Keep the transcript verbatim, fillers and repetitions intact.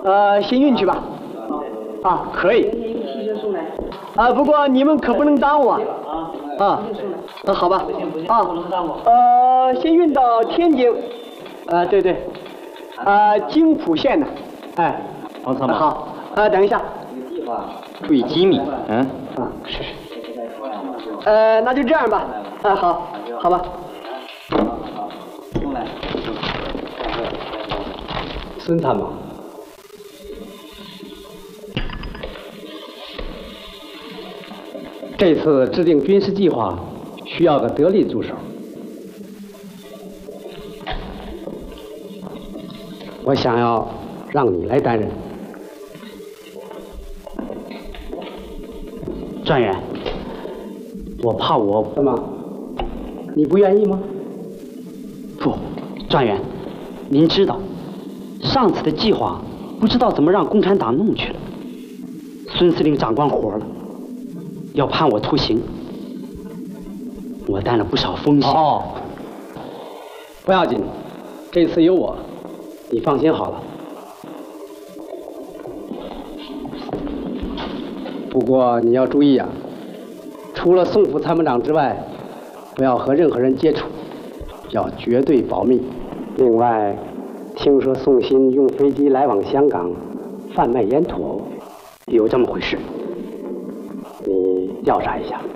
呃，先运去吧。啊，可以。啊，不过你们可不能耽误啊。啊，那好吧。啊，呃，先运到天津。啊，对对。啊，津浦县的。哎。 王参谋。 好。啊，等一下。 注意机密。嗯。 啊，是是。呃，那就这样吧。啊，好，好吧。 孙参谋，这次制定军事计划需要个得力助手，我想要让你来担任。 专员，我怕我怎么？你不愿意吗？ 不，专员，您知道，上次的计划不知道怎么让共产党弄去了。孙司令长官活了，要判我徒刑，我担了不少风险。 哦，不要紧，这次有我，你放心好了。不过你要注意啊，除了宋副参谋长之外，不要和任何人接触，要绝对保密。另外，听说宋鑫用飞机来往香港，贩卖烟土， 有这么回事？ 你调查一下。